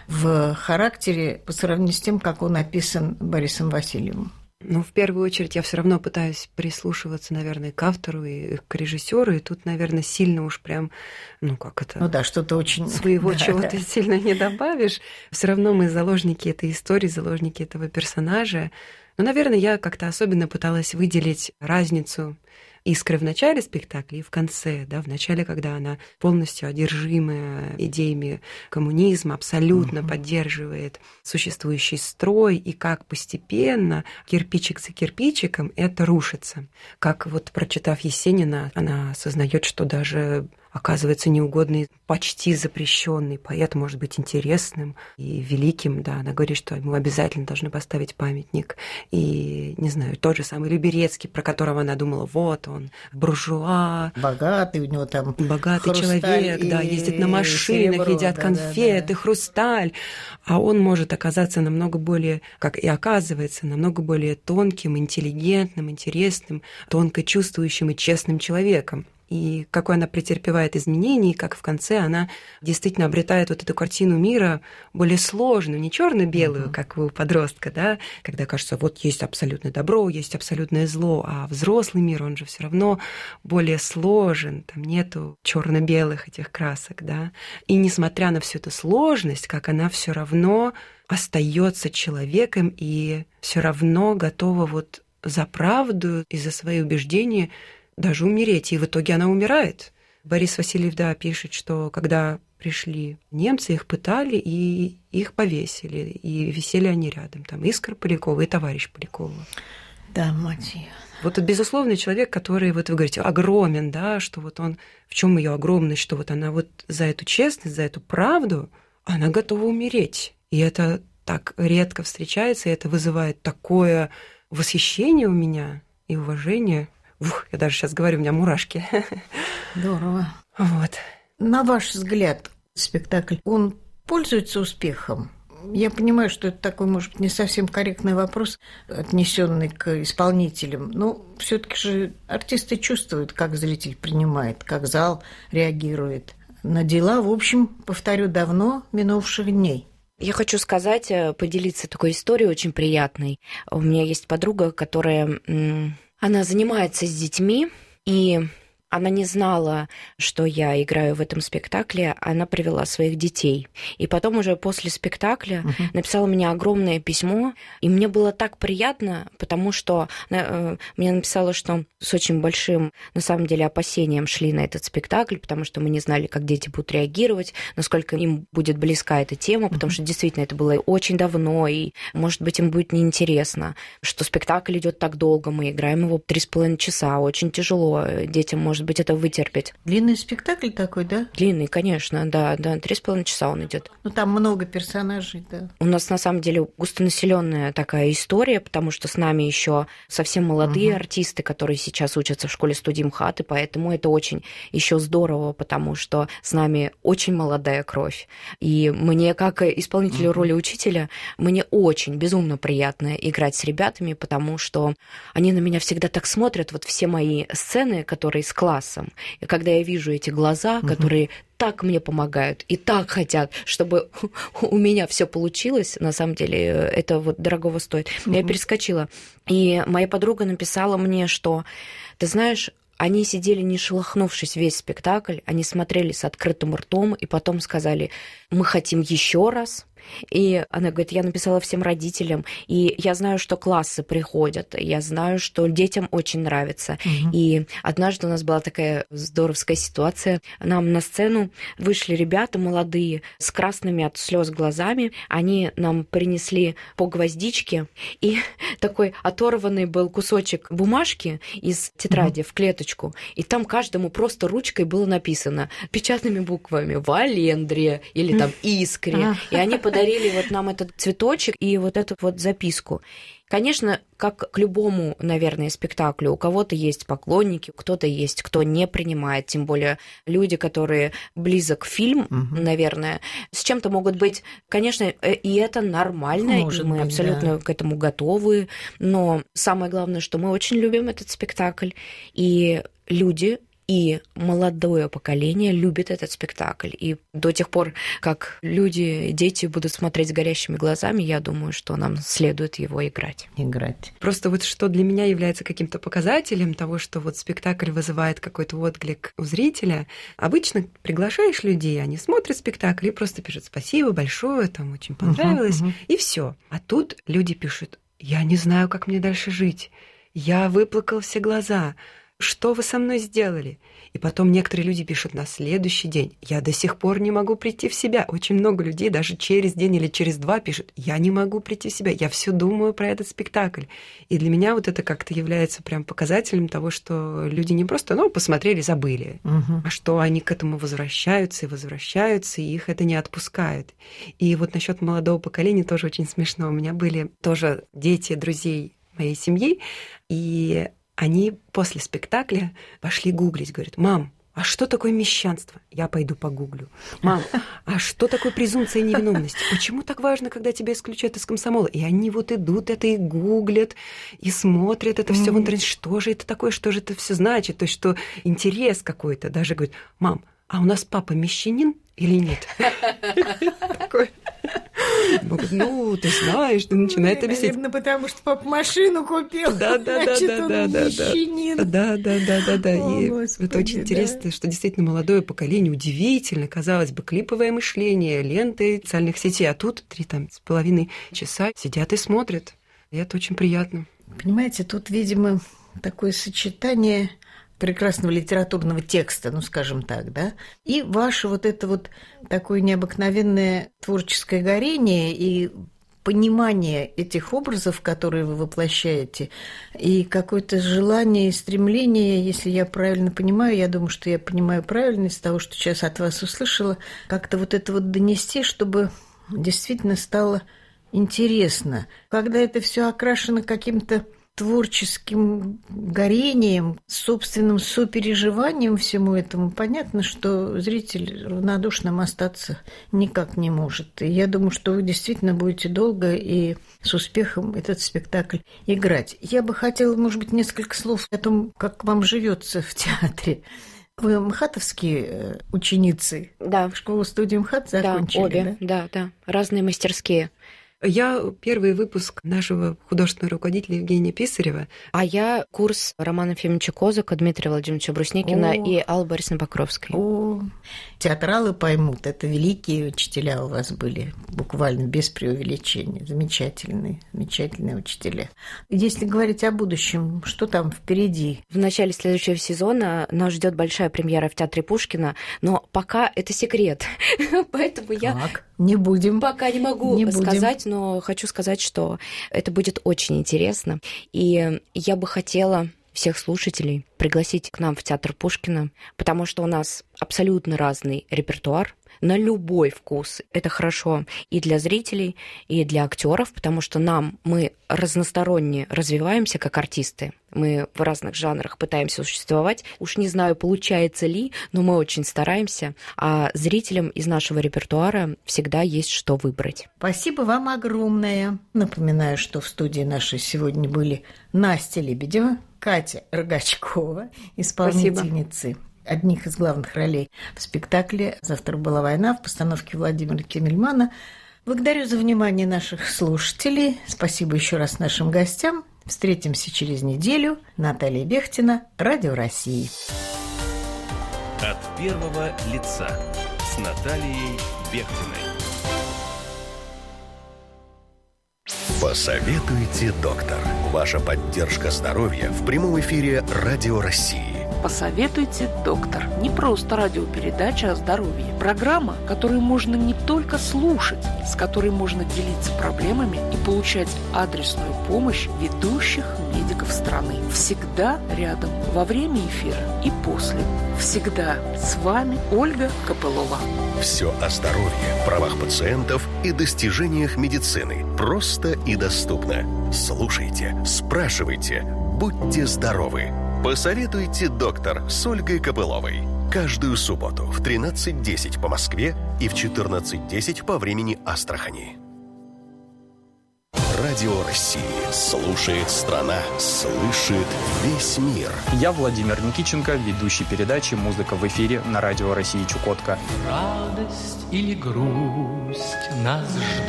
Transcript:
в характере по сравнению с тем, как он описан Борисом Васильевым? Ну, в первую очередь, я все равно пытаюсь прислушиваться, наверное, к автору и к режиссеру, и тут, наверное, сильно уж прям, Ну да, что-то очень... Своего да, чего-то сильно не добавишь. Все равно мы заложники этой истории, заложники этого персонажа. Но, наверное, я как-то особенно пыталась выделить разницу искры в начале спектакля и в конце, да, в начале, когда она полностью одержимая идеями коммунизма, абсолютно поддерживает существующий строй, и как постепенно, кирпичик за кирпичиком, это рушится. Как вот, прочитав Есенина, она осознает, что даже оказывается неугодный, почти запрещенный поэт может быть интересным и великим, да, она говорит, что ему обязательно должны поставить памятник. И, не знаю, тот же самый Люберецкий, про которого она думала, вот он, буржуа. Богатый, у него там богатый человек, да, ездит на машинах, серебро, едят конфеты, хрусталь. А он может оказаться намного более, как и оказывается, намного более тонким, интеллигентным, интересным, тонко чувствующим и честным человеком. И какой она претерпевает изменения, и как в конце она действительно обретает вот эту картину мира более сложную, не черно-белую, как у подростка, да, когда кажется, вот есть абсолютное добро, есть абсолютное зло, а взрослый мир, он же все равно более сложен, там нету черно-белых этих красок, да. И несмотря на всю эту сложность, как она все равно остается человеком и все равно готова вот за правду и за свои убеждения даже умереть, и в итоге она умирает. Борис Васильев, да, пишет, что когда пришли немцы, их пытали, и их повесили, и висели они рядом. Там Искра Полякова и товарищ Полякова. Да, мать её. Вот это безусловный человек, который, вот вы говорите, огромен, да, что вот он, в чем ее огромность, что вот она вот за эту честность, за эту правду, она готова умереть. И это так редко встречается, и это вызывает такое восхищение у меня и уважение. Я даже сейчас говорю, у меня мурашки. Здорово. Вот. На ваш взгляд, спектакль, он пользуется успехом? Я понимаю, что это такой, может быть, не совсем корректный вопрос, отнесенный к исполнителям. Но все-таки же артисты чувствуют, как зритель принимает, как зал реагирует на дела, в общем, повторю, давно минувших дней. Я хочу сказать, поделиться такой историей очень приятной. У меня есть подруга, которая... Она занимается с детьми, и она не знала, что я играю в этом спектакле, она привела своих детей. И потом уже после спектакля написала мне огромное письмо, и мне было так приятно, потому что мне написала, что с очень большим, на самом деле, опасением шли на этот спектакль, потому что мы не знали, как дети будут реагировать, насколько им будет близка эта тема, потому что действительно это было очень давно, и, может быть, им будет неинтересно, что спектакль идет так долго, мы играем его 3,5 часа, очень тяжело, детям, может быть, это вытерпеть. Длинный спектакль такой, да? Длинный, конечно, да, 3,5 часа он идет. Ну, там много персонажей, да. У нас, на самом деле, густонаселенная такая история, потому что с нами еще совсем молодые артисты, которые сейчас учатся в школе-студии МХАТ, и поэтому это очень еще здорово, потому что с нами очень молодая кровь. И мне, как исполнителю роли учителя, мне очень безумно приятно играть с ребятами, потому что они на меня всегда так смотрят, вот все мои сцены, которые с классом, и когда я вижу эти глаза, которые так мне помогают и так хотят, чтобы у меня все получилось, на самом деле это вот дорогого стоит. Я перескочила, и моя подруга написала мне, что, ты знаешь, они сидели, не шелохнувшись весь спектакль, они смотрели с открытым ртом, и потом сказали, мы хотим еще раз. И она говорит, я написала всем родителям, и я знаю, что классы приходят, я знаю, что детям очень нравится. И однажды у нас была такая здоровская ситуация. Нам на сцену вышли ребята молодые с красными от слез глазами. Они нам принесли по гвоздичке, и такой оторванный был кусочек бумажки из тетради в клеточку, и там каждому просто ручкой было написано печатными буквами «Валендрия» или там «Искре». И они подарили вот нам этот цветочек и вот эту вот записку. Конечно, как к любому, наверное, спектаклю, у кого-то есть поклонники, кто-то есть, кто не принимает, тем более люди, которые близок фильм, наверное, с чем-то могут быть, конечно, и это нормально, Может и мы быть, абсолютно к этому готовы, но самое главное, что мы очень любим этот спектакль, и люди И молодое поколение любит этот спектакль. И до тех пор, как люди, дети будут смотреть с горящими глазами, я думаю, что нам следует его играть. Просто вот что для меня является каким-то показателем того, что вот спектакль вызывает какой-то отклик у зрителя. Обычно приглашаешь людей, они смотрят спектакль и просто пишут «спасибо большое, там очень понравилось», и все. А тут люди пишут «я не знаю, как мне дальше жить, я выплакал все глаза». Что вы со мной сделали? И потом некоторые люди пишут на следующий день. Я до сих пор не могу прийти в себя. Очень много людей даже через день или через два пишут. Я не могу прийти в себя. Я все думаю про этот спектакль. И для меня вот это как-то является прям показателем того, что люди не просто, посмотрели, забыли, а что они к этому возвращаются, и их это не отпускает. И вот насчет молодого поколения тоже очень смешно. У меня были тоже дети друзей моей семьи, и они после спектакля пошли гуглить, говорят: «Мам, а что такое мещанство?» Я пойду погуглю. «Мам, а что такое презумпция невиновности? Почему так важно, когда тебя исключают из комсомола?» И они вот идут это и гуглят, и смотрят это все в интернете. Что же это такое, что же это все значит? То есть, что интерес какой-то. Даже говорят: «Мам, а у нас папа мещанин или нет?» Такой. Ты знаешь, ты начинает объяснять. Наверное, потому что папа машину купил. Да. Значит, он мещанин. Да. И это очень интересно, что действительно молодое поколение удивительно, казалось бы, клиповое мышление, ленты социальных сетей, а тут 3,5 часа сидят и смотрят. И это очень приятно. Понимаете, тут, видимо, такое сочетание прекрасного литературного текста, скажем так, да, и ваше вот это вот такое необыкновенное творческое горение и понимание этих образов, которые вы воплощаете, и какое-то желание и стремление, если я правильно понимаю, я думаю, что я понимаю правильно из того, что сейчас от вас услышала, как-то вот это вот донести, чтобы действительно стало интересно. Когда это все окрашено каким-то творческим горением, собственным сопереживанием всему этому, понятно, что зритель равнодушным остаться никак не может. И я думаю, что вы действительно будете долго и с успехом этот спектакль играть. Я бы хотела, может быть, несколько слов о том, как вам живется в театре. Вы мхатовские ученицы? Да. Школу-студию МХАТ закончили? Да, обе, да. Разные мастерские. Я первый выпуск нашего художественного руководителя Евгения Писарева. А я курс Романа Ефимовича Козака, Дмитрия Владимировича Брусникина и Аллы Борисовны Покровской. Театралы поймут, это великие учителя у вас были, буквально без преувеличения. Замечательные учителя. Если говорить о будущем, что там впереди? В начале следующего сезона нас ждет большая премьера в Театре Пушкина, но пока это секрет. Поэтому я не будем. Пока не могу сказать, но хочу сказать, что это будет очень интересно. И я бы хотела всех слушателей пригласить к нам в Театр Пушкина, потому что у нас абсолютно разный репертуар на любой вкус. Это хорошо и для зрителей, и для актеров, потому что мы разносторонне развиваемся как артисты. Мы в разных жанрах пытаемся существовать. Уж не знаю, получается ли, но мы очень стараемся. А зрителям из нашего репертуара всегда есть что выбрать. Спасибо вам огромное. Напоминаю, что в студии нашей сегодня были Настя Лебедева, Катя Рогачкова, исполнительницы одних из главных ролей в спектакле «Завтра была война» в постановке Владимира Кемельмана. Благодарю за внимание наших слушателей. Спасибо еще раз нашим гостям. Встретимся через неделю. Наталья Бехтина, Радио России. От первого лица с Натальей Бехтиной. Посоветуйте, доктор. Ваша поддержка здоровья в прямом эфире Радио России. «Посоветуйте, доктор». Не просто радиопередача о здоровье. Программа, которую можно не только слушать, с которой можно делиться проблемами и получать адресную помощь ведущих медиков страны. Всегда рядом, во время эфира и после. Всегда с вами Ольга Копылова. Все о здоровье, правах пациентов и достижениях медицины. Просто и доступно. Слушайте, спрашивайте, будьте здоровы. Посоветуйте, доктор, с Ольгой Копыловой. Каждую субботу в 13:10 по Москве и в 14:10 по времени Астрахани. Радио России. Слушает страна, слышит весь мир. Я Владимир Никитченко, ведущий передачи «Музыка в эфире» на Радио России Чукотка. Радость или грусть нас ждут.